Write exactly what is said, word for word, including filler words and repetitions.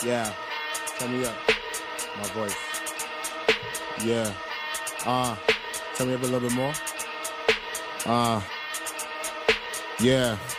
Yeah. Turn me up. My voice. Yeah. Uh, turn me up a little bit more. Uh, yeah.